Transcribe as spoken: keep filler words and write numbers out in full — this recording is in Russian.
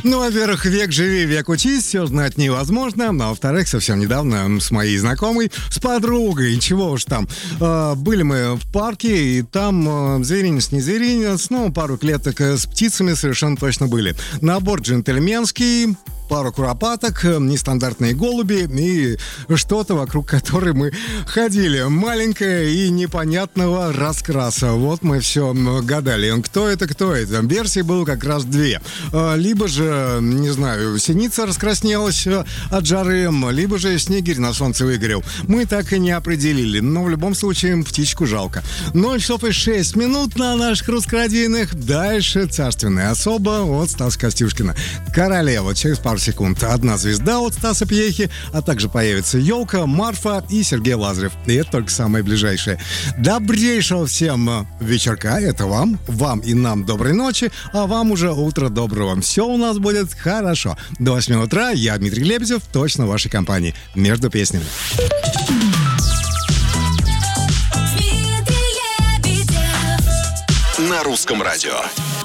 Ну, во-первых, век живи, век учись, все знать невозможно. А во-вторых, совсем недавно с моей знакомой, с подругой, чего уж там, э, были мы в парке, и там э, зверинец, не зверинец, ну, пару клеток с птицами совершенно точно были. Набор джентльменский, пару куропаток, нестандартные голуби и что-то, вокруг которой мы ходили. Маленькое и непонятного раскраса. Вот мы все гадали, кто это, кто это. Версий было как раз две. Либо же, не знаю, синица раскраснелась от жары, либо же снегирь на солнце выгорел. Мы так и не определили, но в любом случае птичку жалко. ноль часов и шесть минут на наших русскородийных. Дальше царственная особа от Стаса Костюшкина. Королева. Через пару секунд одна звезда от Стаса Пьехи, а также появится елка, Марфа и Сергей Лазарев. И это только самое ближайшее. Добрейшего всем вечерка. Это вам. Вам и нам доброй ночи, а вам уже утро доброго. Все у нас будет хорошо. До восьми утра я, Дмитрий Лебедев, точно в вашей компании. Между песнями. На русском радио.